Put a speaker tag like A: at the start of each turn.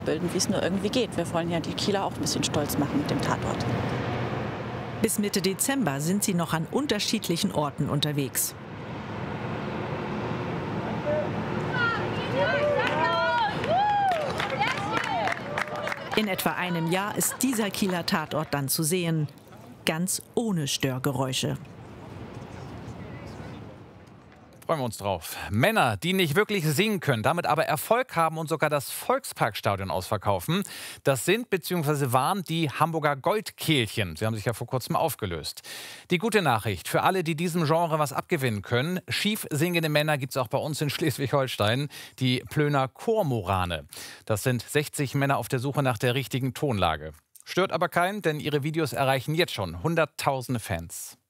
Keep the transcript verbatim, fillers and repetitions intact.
A: bilden, wie es nur irgendwie geht. Wir wollen ja die Kieler auch ein bisschen stolz machen mit dem Tatort.
B: Bis Mitte Dezember sind sie noch an unterschiedlichen Orten unterwegs. In etwa einem Jahr ist dieser Kieler Tatort dann zu sehen, ganz ohne Störgeräusche.
C: Freuen wir uns drauf. Männer, die nicht wirklich singen können, damit aber Erfolg haben und sogar das Volksparkstadion ausverkaufen, das sind bzw. waren die Hamburger Goldkehlchen. Sie haben sich ja vor kurzem aufgelöst. Die gute Nachricht für alle, die diesem Genre was abgewinnen können: Schief singende Männer gibt es auch bei uns in Schleswig-Holstein, die Plöner Chormorane. Das sind sechzig Männer auf der Suche nach der richtigen Tonlage. Stört aber keinen, denn ihre Videos erreichen jetzt schon hunderttausende Fans.